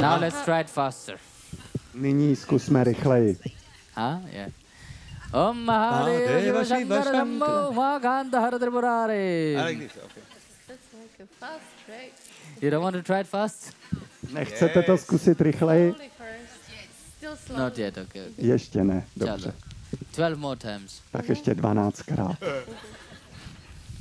Now let's try it faster. Nyní zkusme rychleji. Yeah. Om Mahadeva Shiva Shankara Shambho Mahakanta Hara Tripurari. I like this, okay. That's like a fast track. You don't want to try it fast? Nechcete to zkusit rychleji? Slowly first. Still slow. Not yet, okay. Ještě ne, dobře. 12 more times. Tak ještě 12krát.